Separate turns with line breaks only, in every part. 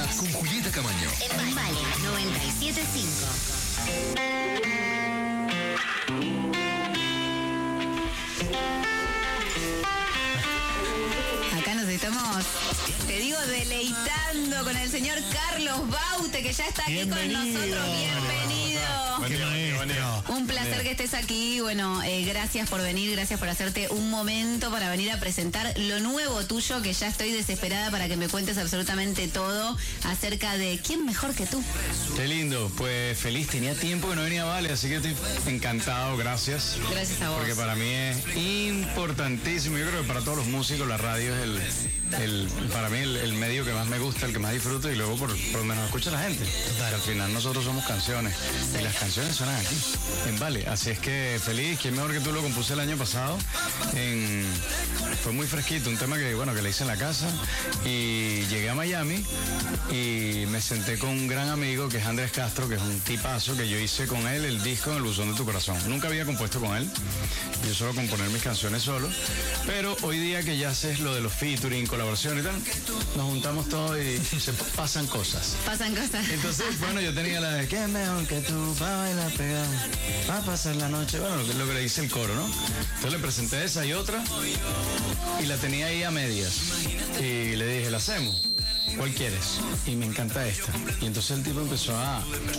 con Julieta Camaño.
En Vale 97.5.
Acá nos estamos, te digo, deleitando con el señor Carlos Baute, que ya está aquí con nosotros. Bienvenido. Un placer que estés aquí. Bueno, gracias por venir, gracias por hacerte un momento para venir a presentar lo nuevo tuyo, que ya estoy desesperada para que me cuentes absolutamente todo acerca de quién mejor que tú.
Qué lindo, pues feliz, tenía tiempo que no venía a Vale, así que estoy encantado, gracias.
Gracias a vos.
Porque para mí es importantísimo, yo creo que para todos los músicos la radio es para mí el medio que más me gusta, el que más disfruto, y luego por donde nos escucha la gente. Al final nosotros somos canciones, y las canciones suenan aquí, en Vale. Así es que feliz, quién mejor que tú, lo compuse el año pasado. Fue muy fresquito, un tema que le hice en la casa, y llegué a Miami y me senté con un gran amigo que es Andrés Castro, que es un tipazo, que yo hice con él el disco En el buzón de tu corazón. Nunca había compuesto con él, yo suelo componer mis canciones solo, pero hoy día que ya haces lo de los featuring, colaboración y tal, nos juntamos todos y se pasan cosas.
Pasan cosas.
Entonces, bueno, yo tenía la de ¿qué mejor que tú pa' bailar pegado? Va a pasar la noche, bueno, lo que le dice el coro, ¿no? Entonces le presenté esa y otra, y la tenía ahí a medias, y le dije, ¿la hacemos? ¿Cuál quieres? Y me encanta esta. Y entonces el tipo empezó a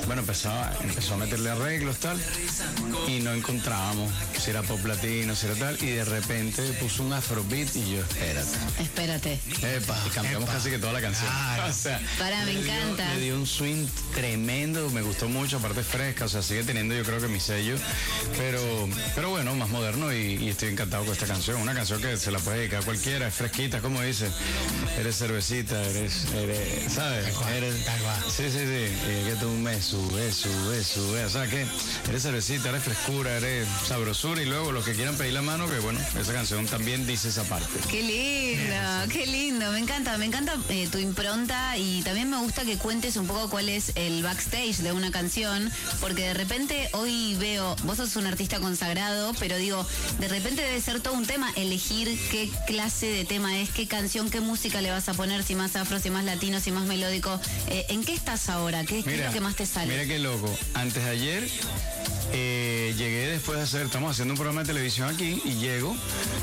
meterle arreglos, tal, y no encontrábamos si era pop latino, si era tal, y de repente puso un afrobeat y yo, espérate. Y cambiamos casi que toda la canción. O sea,
me encanta.
Le dio un swing tremendo, me gustó mucho, aparte fresca, o sea, sigue teniendo yo creo que mi sello, pero bueno, más moderno, y estoy encantado con esta canción. Una canción que se la puede dedicar a cualquiera, es fresquita, como dice, eres cervecita, eres, ¿sabes? Sí, que tú me subes, o sea que eres cervecita, eres frescura, eres sabrosura, y luego los que quieran pedir la mano, que bueno, esa canción también dice esa parte.
Qué lindo, me encanta tu impronta, y también me gusta que cuentes un poco cuál es el backstage de una canción, porque de repente hoy veo, vos sos un artista consagrado, pero digo, de repente debe ser todo un tema elegir qué clase de tema es, qué canción, qué música le vas a poner, si más afro, si más latino, si más melódico. ¿En qué estás ahora? ¿Qué es lo que más te sale?
Mira qué loco, antes de ayer llegué después de estamos haciendo un programa de televisión aquí, y llego,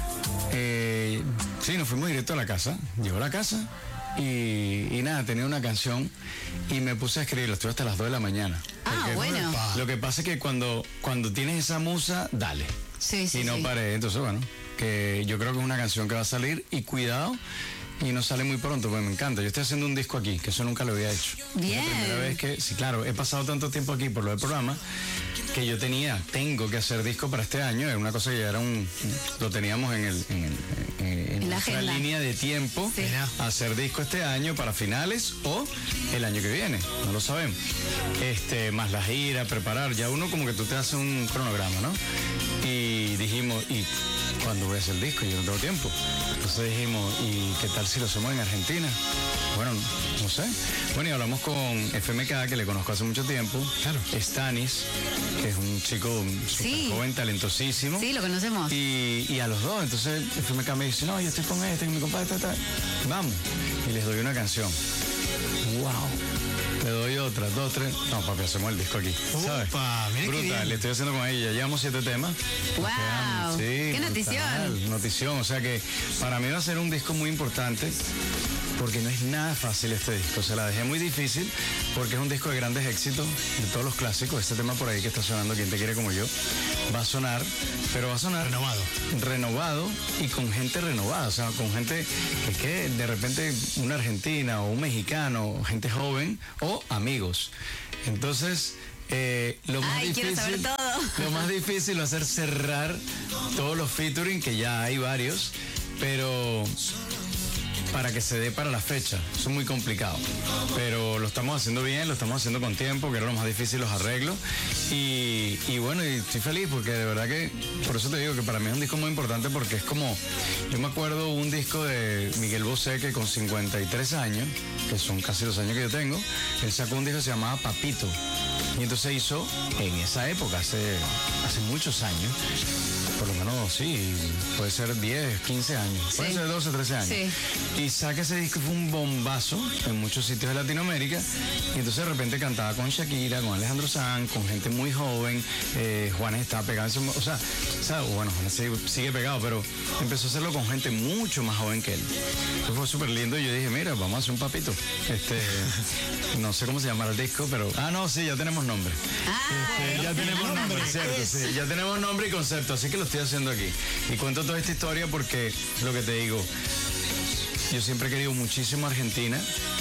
nos fuimos directo a la casa, llego a la casa, y nada, tenía una canción, y me puse a escribirla, estuve hasta las 2 de la mañana.
Bueno.
Lo que pasa es que cuando tienes esa musa, dale.
Sí,
y no paré, entonces bueno, que yo creo que es una canción que va a salir, y cuidado, y no sale muy pronto, porque me encanta. Yo estoy haciendo un disco aquí, que eso nunca lo había hecho.
Bien.
Es la primera vez que, sí, claro, he pasado tanto tiempo aquí por lo del programa, que yo tengo que hacer disco para este año. Es una cosa que ya era lo teníamos en nuestra línea de tiempo,
sí.
Hacer disco este año para finales o el año que viene, no lo sabemos. Más la gira, preparar, ya uno como que tú te haces un cronograma, ¿no? Y dijimos, ¿y cuándo voy a hacer el disco? Yo no tengo tiempo. Entonces dijimos, ¿y qué tal si lo hacemos en Argentina? Bueno, no sé. Bueno, y hablamos con FMK, que le conozco hace mucho tiempo. Claro. Stanis, que es un chico súper joven, talentosísimo.
Sí, lo conocemos.
Y a los dos, entonces FMK me dice, no, yo estoy con mi compadre, vamos. Y les doy una canción. ¡Wow! Le doy otra, 2, 3. No, papi, hacemos el disco aquí. ¿Sabes? Brutal, le estoy haciendo con ella. Llevamos 7 temas.
¡Wow!
Sí,
¡qué notición!
Notición, o sea que para mí va a ser un disco muy importante, porque no es nada fácil este disco. Se la dejé muy difícil, porque es un disco de grandes éxitos, de todos los clásicos. Este tema por ahí que está sonando, Quien te quiere como yo, va a sonar, pero va a sonar renovado y con gente renovada, o sea, con gente que de repente una argentina o un mexicano, gente joven o amigos. Entonces, lo más difícil va a ser cerrar todos los featuring, que ya hay varios, pero para que se dé para la fecha, eso es muy complicado, pero lo estamos haciendo bien, lo estamos haciendo con tiempo, que era lo más difícil, los arreglos, y bueno, y estoy feliz, porque de verdad que, por eso te digo que para mí es un disco muy importante, porque es como, yo me acuerdo un disco de Miguel Bosé, que con 53 años, que son casi los años que yo tengo, él sacó un disco que se llamaba Papito, Y entonces hizo, en esa época, hace muchos años, por lo menos, sí, puede ser 10, 15 años, puede ser 12, 13 años.
Sí.
Y saca ese disco, fue un bombazo en muchos sitios de Latinoamérica. Y entonces de repente cantaba con Shakira, con Alejandro Sanz, con gente muy joven. Juanes estaba pegado. O sea, bueno, Juanes sigue pegado, pero empezó a hacerlo con gente mucho más joven que él. Eso fue súper lindo y yo dije, mira, vamos a hacer un papito. No sé cómo se llamará el disco, pero... no, sí, ya tenemos nombre. Ya tenemos nombre, cierto, sí. Ya tenemos nombre y concepto, así que lo estoy haciendo aquí. Y cuento toda esta historia porque, lo que te digo, yo siempre he querido muchísimo a Argentina.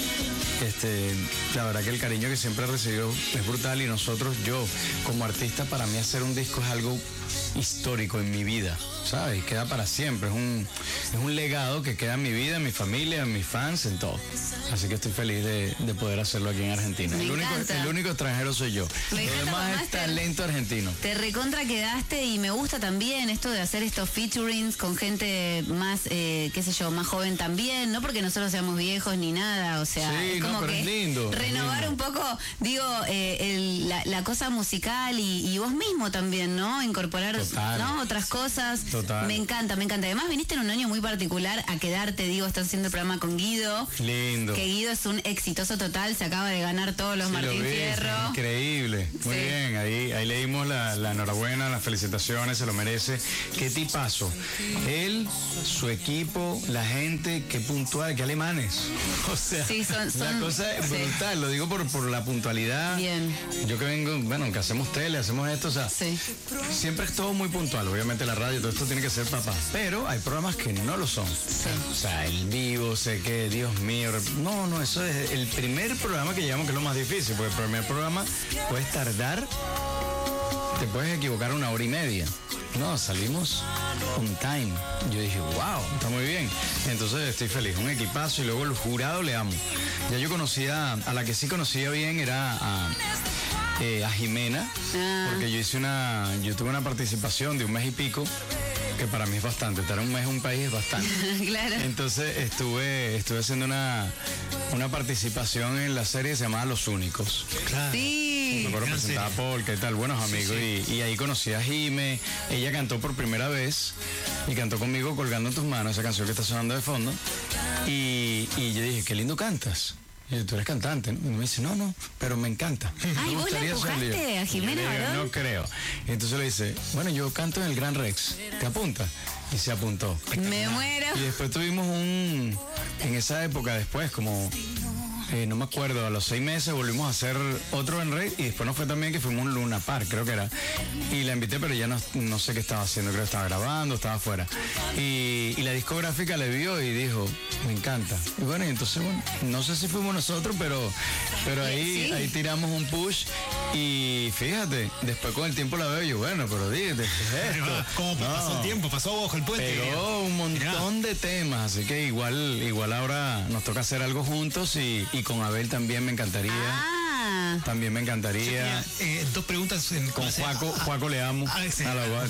La verdad que el cariño que siempre he recibido es brutal y nosotros, yo como artista, para mí hacer un disco es algo histórico en mi vida, ¿sabes? Queda para siempre, es un legado que queda en mi vida, en mi familia, en mis fans, en todo. Así que estoy feliz de poder hacerlo aquí en Argentina. El único extranjero soy yo. Lo demás es talento argentino.
Te recontra quedaste y me gusta también esto de hacer estos featurings con gente más, qué sé yo, más joven también, no porque nosotros seamos viejos ni nada, o sea,
sí,
es como
pero
que
es lindo,
renovar un poco, digo, la cosa musical y vos mismo también, ¿no? Incorporar, ¿no? Otras cosas.
Total.
Me encanta. Además viniste en un año muy particular a quedarte, digo, estás haciendo el programa con Guido.
Lindo.
Que Guido es un exitoso total, se acaba de ganar todos los Martín Fierro.
Increíble, muy bien, ahí le dimos la enhorabuena, las felicitaciones, se lo merece. Qué tipazo. Él, su equipo, la gente, qué puntual, qué alemanes. O sea,
sí,
la cosa es brutal, lo digo por la puntualidad.
Bien.
Yo que vengo, bueno, que hacemos tele, hacemos esto, o sea, siempre es todo muy puntual. Obviamente la radio, todo esto tiene que ser papá, pero hay programas que no lo son. O sea, el vivo, sé que, Dios mío, no, eso es el primer programa que llevamos, que es lo más difícil, porque el primer programa puedes tardar, te puedes equivocar 1 hora y media. No, salimos on time. Yo dije, wow, está muy bien. Entonces estoy feliz, un equipazo, y luego el jurado le amo. Ya yo conocía, a la que sí conocía bien era a Jimena, porque yo tuve una participación de 1 mes y pico, que para mí es bastante, estar 1 mes en un país es bastante.
Claro.
Entonces estuve haciendo una participación en la serie que se llamaba Los Únicos.
Claro.
Sí.
Me acuerdo, presentaba a Polka y tal, buenos amigos, y ahí conocí a Jime. Ella cantó por primera vez y cantó conmigo Colgando en tus manos, esa canción que está sonando de fondo, y yo dije, qué lindo cantas. Y yo, tú eres cantante, ¿no? Y me dice, no, pero me encanta.
Ay, ¿vos la empujaste a Jimena Barón?
No creo. Y entonces le dice, bueno, yo canto en el Gran Rex, ¿te apuntas? Y se apuntó.
Me muero.
Y después tuvimos en esa época después, como, no me acuerdo, a los 6 meses volvimos a hacer otro en Rey, y después nos fue también que fuimos un Luna Park, creo que era. Y la invité, pero ya no sé qué estaba haciendo, creo que estaba grabando, estaba afuera. Y la discográfica le vio y dijo, me encanta. Y bueno, y entonces, bueno, no sé si fuimos nosotros, pero ahí tiramos un push. Y fíjate, después con el tiempo la veo y yo, bueno, pero dígate, ¿qué es esto?
¿Cómo pasó el tiempo? Pasó bajo el puente.
Pegó un montón de temas, así que igual ahora nos toca hacer algo juntos, y con Abel también me encantaría. También me encantaría.
Dos preguntas.
Con Juaco le amo.
Sí.
A la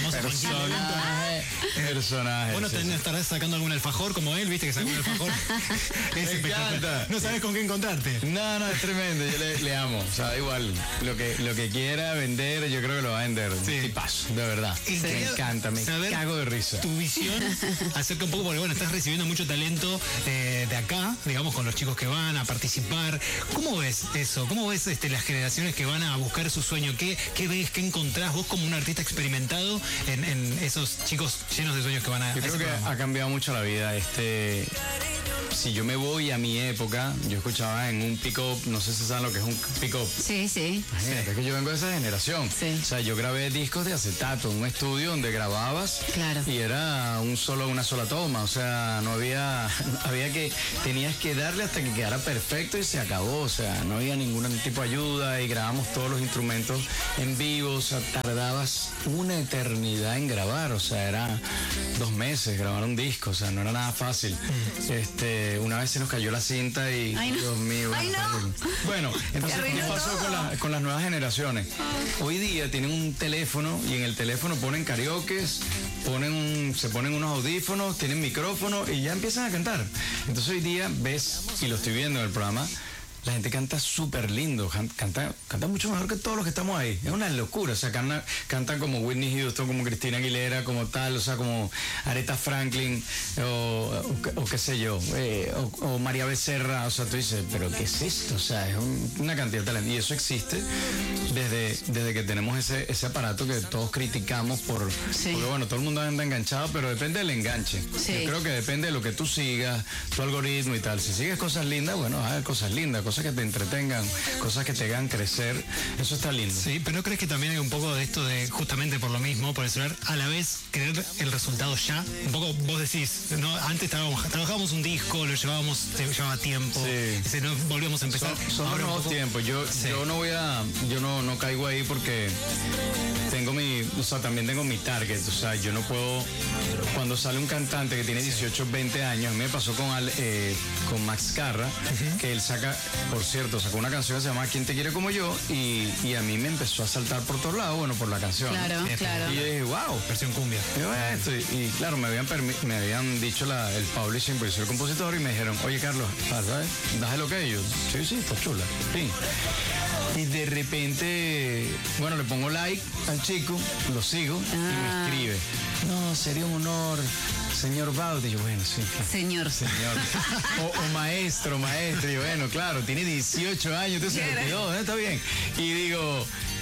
personaje.
Bueno,
sí.
estarás sacando algún alfajor como él, viste que sacó un alfajor. Es espectacular. No sabes con qué encontrarte.
No, es tremendo, yo le amo. O sea, igual, lo que quiera vender, yo creo que lo va a vender.
Sí.
Tipazo, de verdad. Me encanta, me cago de risa.
Tu visión acerca un poco, porque bueno, estás recibiendo mucho talento de acá, digamos, con los chicos que van a participar. ¿Cómo ves eso? ¿Cómo ves las generaciones que van a buscar su sueño? ¿Qué ves? ¿Qué encontrás vos como un artista experimentado en esos chicos llenos de sueños que van a...
Yo creo que ha cambiado mucho la vida. Si yo me voy a mi época, yo escuchaba en un pick-up, no sé si saben lo que es un pick-up.
Sí.
Imagínate, es que yo vengo de esa generación.
Sí.
O sea, yo grabé discos de acetato en un estudio donde grababas,
claro,
y era una sola toma. O sea, no había tenías que darle hasta que quedara perfecto y se acabó. O sea, no había ningún tipo de ayuda, y grabamos todos los instrumentos en vivo. O sea, tardabas una eternidad en grabar. O sea, era 2 meses grabar un disco. O sea, no era nada fácil. Una vez se nos cayó la cinta y...
Ay, no.
Dios mío.
Ay, no.
Bueno, entonces, ¿qué pasó con las nuevas generaciones? Hoy día tienen un teléfono, y en el teléfono ponen karaokes, se ponen unos audífonos, tienen micrófono y ya empiezan a cantar. Entonces hoy día ves, y lo estoy viendo en el programa, la gente canta súper lindo, canta mucho mejor que todos los que estamos ahí. Es una locura, o sea, cantan como Whitney Houston, como Christina Aguilera, como tal, o sea, como Aretha Franklin, o qué sé yo, o María Becerra, o sea, tú dices, pero ¿qué es esto? O sea, es una cantidad de talento, y eso existe desde que tenemos ese aparato que todos criticamos porque bueno, todo el mundo anda enganchado, pero depende del enganche.
Sí.
Yo creo que depende de lo que tú sigas, tu algoritmo y tal. Si sigues cosas lindas, bueno, haz cosas lindas, cosas que te entretengan, cosas que te hagan crecer, eso está lindo.
Sí, pero ¿no crees que también hay un poco de esto de, justamente por lo mismo, por el celular, a la vez querer el resultado ya? Un poco vos decís, ¿no? Antes trabajábamos un disco, lo llevaba tiempo,
Sí.
no volvíamos a empezar.
Son
Ahora un
nuevos
poco-
tiempos. Yo no caigo ahí porque también tengo mi target. O sea, yo no puedo. Cuando sale un cantante que tiene 18, 20 años, a mí me pasó con Max Carra, que él sacó una canción que se llama ¿Quién te quiere como yo? Y a mí me empezó a saltar por todos lados, bueno, por la canción.
Claro,
Sí,
claro.
Y yo dije, wow.
Versión cumbia.
Y claro, me habían dicho el publishing, porque soy el compositor, y me dijeron, oye Carlos, ¿sabes? ¿Das el ok? Y yo, sí, está chula. Sí. Y de repente, bueno, le pongo like al chico, lo sigo y me escribe. No, sería un honor, señor Baudi. Y yo, bueno, sí.
Señor.
O maestro. Y yo, bueno, claro, tiene 18 años, entonces se me quedó, está bien. Y digo,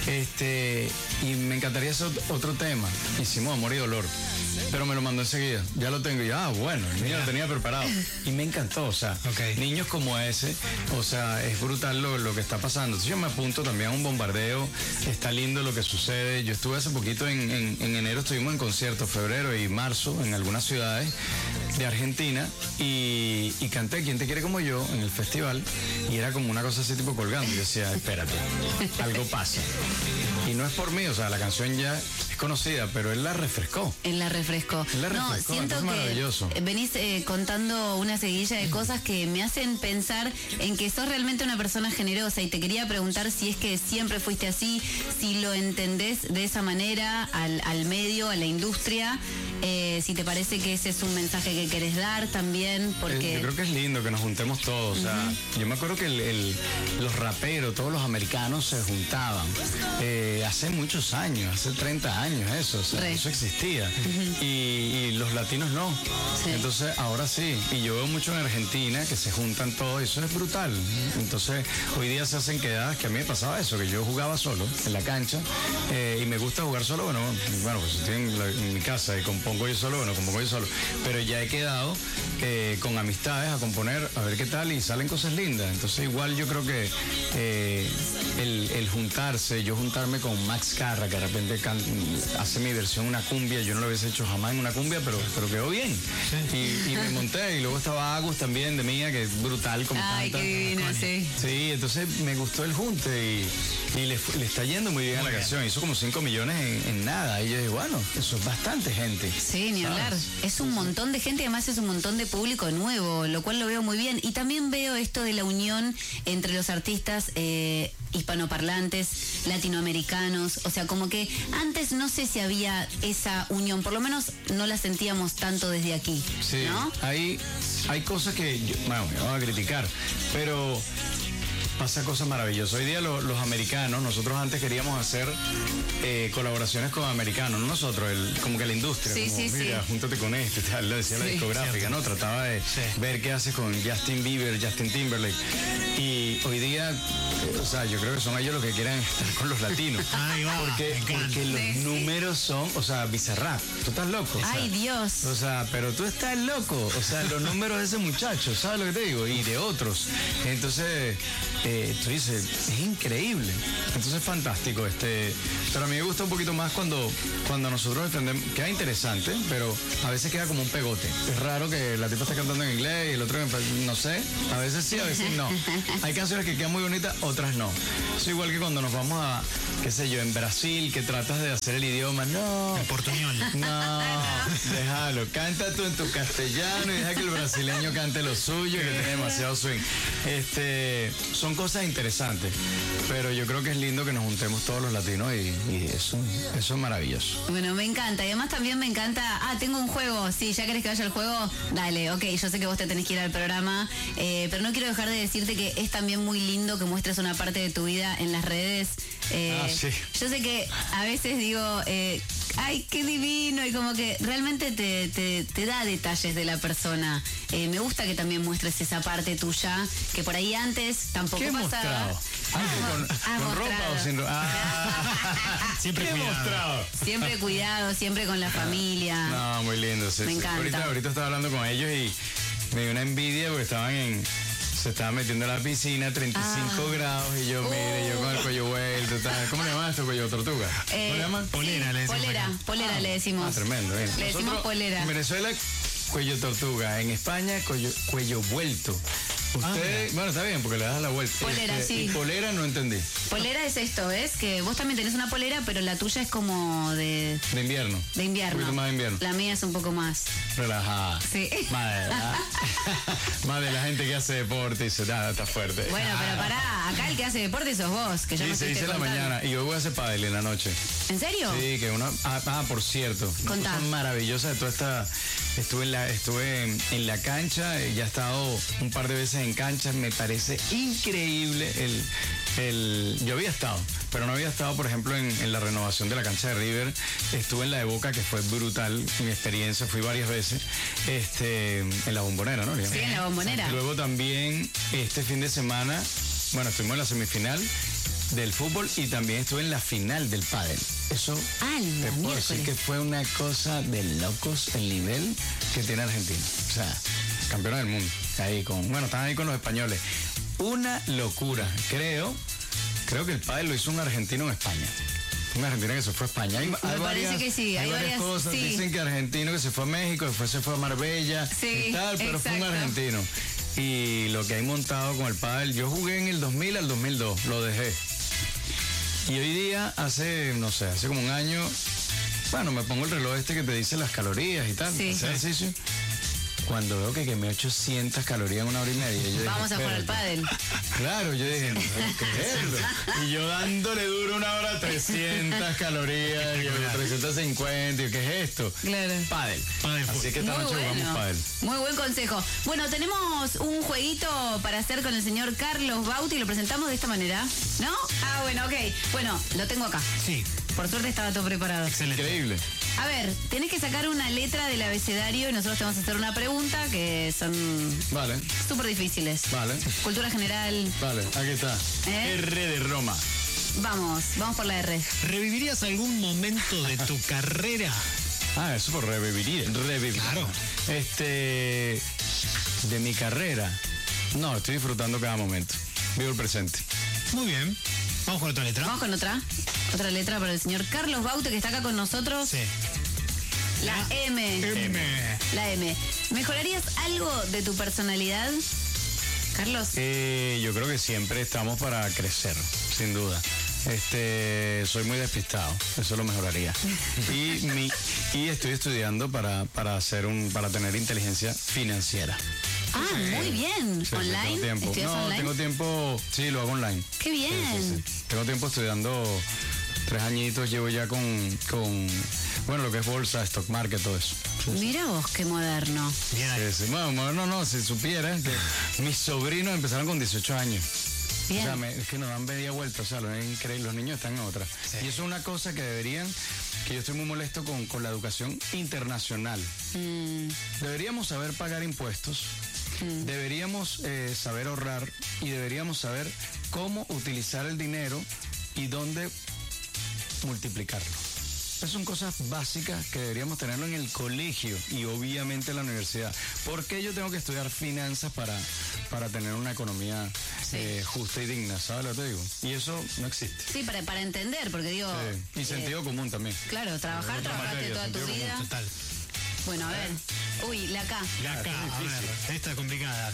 y me encantaría hacer otro tema. Hicimos Amor y Dolor. Pero me lo mandó enseguida. Ya lo tengo. Y bueno, el niño lo tenía preparado. Y me encantó, o sea, niños como ese, o sea, es brutal lo que está pasando. Entonces yo me apunto también a un bombardeo. Está lindo lo que sucede. Yo estuve hace poquito en enero, estuvimos en conciertos, febrero y marzo, en algunas ciudades de Argentina. Y canté ¿Quién te quiere como yo? En el festival. Y era como una cosa así tipo colgando. Y yo decía, espérate, algo pasa. Y no es por mí, o sea, la canción ya es conocida, pero él la refrescó. No,
siento
es maravilloso.
que venís contando una seguidilla de cosas que me hacen pensar en que sos realmente una persona generosa, y te quería preguntar si es que siempre fuiste así, si lo entendés de esa manera al medio, a la industria, si te parece que ese es un mensaje que querés dar también, porque...
Yo creo que es lindo que nos juntemos todos, o sea, yo me acuerdo que los raperos, todos los americanos se juntaban hace muchos años, hace 30 años eso, o sea, eso existía. Y los latinos no.
Sí.
Entonces, ahora sí. Y yo veo mucho en Argentina que se juntan todos, y eso es brutal. Entonces, hoy día se hacen quedadas, que a mí me pasaba eso, que yo jugaba solo en la cancha, y me gusta jugar solo, bueno, pues estoy en mi casa y compongo yo solo, pero ya he quedado con amistades a componer, a ver qué tal, y salen cosas lindas. Entonces, igual yo creo que el juntarme con Max Carra, que de repente hace mi versión una cumbia, yo no lo hubiese hecho jamás en una cumbia, pero quedó bien. Sí. Y me monté, y luego estaba Agus también de Mía, que es brutal como
Ay,
canta.
qué divino, sí.
Sí, entonces me gustó el junte y le está yendo muy bien a la canción. Hizo como 5 millones en nada. Y yo dije, bueno, eso es bastante gente.
Sí, ni
¿sabes?
hablar. Es un montón de gente, además es un montón de público nuevo, lo cual lo veo muy bien. Y también veo esto de la unión entre los artistas hispanoparlantes, latinoamericanos. O sea, como que antes no sé si había esa unión, por lo menos no la sentíamos tanto desde aquí.
Sí,
¿no?
hay cosas que, me van a criticar, pero pasa cosas maravillosas. Hoy día los americanos, nosotros antes queríamos hacer colaboraciones con americanos, no nosotros, como que la industria,
Sí,
como,
sí,
mira,
sí.
júntate con este, tal, lo decía la discográfica, ¿no? Trataba de ver qué haces con Justin Bieber, Justin Timberlake. Y hoy día, o sea, yo creo que son ellos los que quieren estar con los latinos.
Ahí va, me encanta.
Porque los
Sí.
números son, o sea, Bizarrap, tú estás loco. O sea,
Ay, Dios.
o sea, pero tú estás loco. O sea, los números de ese muchacho, ¿sabes lo que te digo? Y de otros. Entonces, tú dices, es increíble. Entonces es fantástico. Pero a mí me gusta un poquito más cuando nosotros entendemos, queda interesante, pero a veces queda como un pegote. Es raro que la tipa esté cantando en inglés y el otro, no sé, a veces sí, a veces no. Hay canciones que quedan muy bonitas, otras no. Es igual que cuando nos vamos a, qué sé yo, en Brasil, que tratas de hacer el idioma, no.
El portuñol.
No, déjalo. Canta tú en tu castellano y deja que el brasileño cante lo suyo, que tiene demasiado swing. Son cosas interesantes, pero yo creo que es lindo que nos juntemos todos los latinos y eso es maravilloso.
Bueno, me encanta. Y además también me encanta... tengo un juego. Sí, ¿ya querés que vaya al juego? Dale, ok. Yo sé que vos te tenés que ir al programa, pero no quiero dejar de decirte que es también muy lindo que muestres una parte de tu vida en las redes.
Sí.
Yo sé que a veces digo, ay, qué divino, y como que realmente te da detalles de la persona. Me gusta que también muestres esa parte tuya, que por ahí antes tampoco
¿Qué he
pasaba.
mostrado? ¿Con ropa o sin ropa?
Siempre
¿Qué he
cuidado.
mostrado?
Siempre cuidado, siempre con la familia.
No, muy lindo. Sí,
Me
sí.
encanta.
Ahorita estaba hablando con ellos y me dio una envidia porque se estaban metiendo a la piscina a 35 grados y yo, mire, yo con el cuello vuelto, tal. ¿Cómo le llaman esto? ¿Cuello tortuga? ¿Cómo le llaman?
Polera, le decimos acá.
Polera le decimos.
Tremendo, bien.
Le decimos
Nosotros,
polera.
En Venezuela, cuello tortuga. En España, cuello vuelto. Ustedes, bueno, está bien, porque le das la vuelta.
Polera, sí.
Y polera no entendí.
Polera es esto, ¿ves? Que vos también tenés una polera, pero la tuya es como de
De invierno.
invierno.
Un poquito más de invierno.
La mía es un poco más.
Relajada.
Sí.
Más de la gente que hace deporte y se nada, está fuerte.
Bueno, pero pará, acá el que hace deporte sos vos, que ya
Sí,
me
se dice
estuviste
en la
contando.
mañana y hoy voy a hacer pádel en la noche.
¿En serio?
Sí, que una... por cierto, una
Contá.
cosa maravillosa de toda esta... Estuve en la cancha, ya he estado un par de veces en cancha, me parece increíble yo había estado, pero no había estado, por ejemplo, en la renovación de la cancha de River. Estuve en la de Boca, que fue brutal mi experiencia, fui varias veces, en la Bombonera, ¿no?
Sí, en la Bombonera.
Luego también, este fin de semana, bueno, estuvimos en la semifinal del fútbol y también estuve en la final del pádel. Eso te puedo decir que fue una cosa de locos el nivel que tiene Argentina. O sea, campeona del mundo. Están ahí con los españoles. Una locura. Creo que el pádel lo hizo un argentino en España. Una argentina que se fue a España. Hay
parece que sí,
hay
hay
varias
varias,
cosas.
sí.
Dicen que argentino que se fue a México, después se fue a Marbella
Sí,
y tal, pero fue un
exacto.
argentino. Y lo que hay montado con el pádel, yo jugué en el 2000 al 2002, lo dejé. Y hoy día, hace como un año, bueno, me pongo el reloj que te dice las calorías y tal,
Sí.
ese ejercicio. Cuando veo que quemé 800 calorías en una hora y media, yo dije,
Vamos a jugar al
espérate.
pádel.
Claro, yo dije, no, ¿qué es esto? Y yo dándole duro una hora 300 calorías, yo 350, y ¿qué es esto?
Claro.
Pádel.
Pádel.
Así que esta
Muy
noche jugamos
bueno.
pádel.
Muy buen consejo. Bueno, tenemos un jueguito para hacer con el señor Carlos Bauti. Lo presentamos de esta manera, ¿no? Ah, bueno, ok. Bueno, lo tengo acá.
Sí,
Por suerte estaba todo preparado.
excelente.
Increíble.
A ver, tenés que sacar una letra del abecedario y nosotros te vamos a hacer una pregunta que son
Vale,
súper difíciles.
vale,
Cultura general.
vale, aquí está.
¿Eh?
R de Roma.
Vamos por la R.
¿Revivirías algún momento de tu carrera?
Eso por revivir.
Claro.
De mi carrera. No, estoy disfrutando cada momento. Vivo el presente.
Muy bien. Vamos con otra letra.
Vamos con otra letra para el señor Carlos Baute, que está acá con nosotros.
Sí.
La M.
M.
La M. ¿Mejorarías algo de tu personalidad, Carlos?
Yo creo que siempre estamos para crecer, sin duda. Soy muy despistado, eso lo mejoraría. Y estoy estudiando para tener inteligencia financiera.
Ah, muy bien.
Sí,
¿Online?
tengo tiempo.
¿Estudias
No,
online?
tengo tiempo, sí, lo hago online.
Qué bien.
Sí. Tengo tiempo estudiando, 3 añitos llevo ya con lo que es bolsa, stock market, todo eso.
Mira vos, qué moderno.
Bien ahí.
Sí. Bueno, no, si supieras que mis sobrinos empezaron con 18 años.
Bien.
O sea, es que nos dan media vuelta, o sea, los niños están en otra.
Sí.
Y eso es una cosa que yo estoy muy molesto con la educación internacional. Deberíamos saber pagar impuestos, deberíamos saber ahorrar y deberíamos saber cómo utilizar el dinero y dónde multiplicarlo. Esas son cosas básicas que deberíamos tenerlo en el colegio y obviamente en la universidad. ¿Por qué yo tengo que estudiar finanzas para tener una economía justa y digna? ¿Sabes lo que te digo? Y eso no existe.
Sí, para entender, porque digo...
Sí. Y sentido común también.
Claro, trabajaste
materia,
toda tu
sentido común,
vida.
Total.
Bueno, a ver. Uy, la K.
Y acá, a ver, esta es complicada.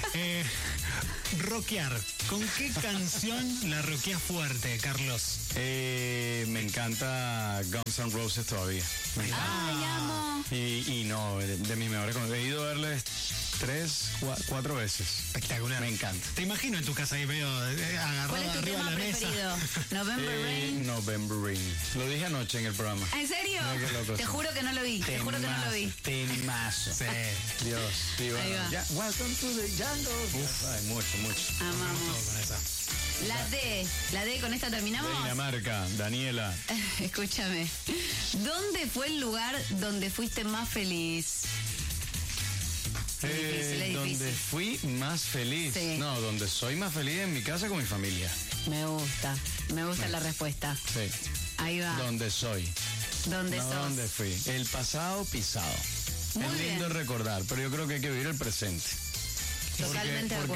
Rockear. ¿Con qué canción la rockeas fuerte, Carlos?
Me encanta Guns N' Roses todavía. Me encanta.
Ay, amo.
Y no, de mis mejores conocidos. He ido a verles 4 veces.
Espectacular.
Me encanta.
Te imagino en tu casa ahí veo agarrado
¿Cuál es tu
arriba
tema
de la
preferido?
mesa.
November Rain.
November Rain. Lo dije anoche en el programa.
¿En serio?
Mira qué loco
Te
soy.
juro que no lo vi. Te juro que no lo vi.
Temazo.
Sí.
Dios. Sí,
Ahí
bueno,
va.
ya, welcome to the jungle. Ay, mucho.
Todo
Amamos.
con esa.
La D, ¿con esta terminamos?
Dinamarca, Daniela.
Escúchame. ¿Dónde fue el lugar donde fuiste más feliz? Es difícil, es
Donde
difícil.
fui más feliz.
Sí.
No, donde soy más feliz en mi casa con mi familia.
Me gusta la respuesta.
Sí.
Ahí va.
Donde soy.
¿Dónde
No
sos?
donde fui. El pasado pisado.
Muy
es lindo
bien.
recordar, pero yo creo que hay que vivir el presente.
Totalmente de
porque